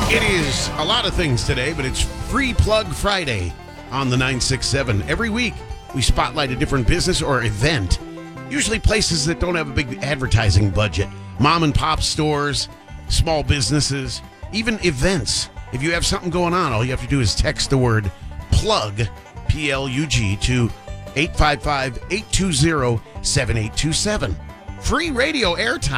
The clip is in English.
It is a lot of things today, but it's Free Plug Friday on the 967. Every week, we spotlight a different business or event, usually places that don't have a big advertising budget. Mom and pop stores, small businesses, even events. If you have something going on, all you have to do is text the word PLUG, P-L-U-G, to 855-820-7827. Free radio airtime.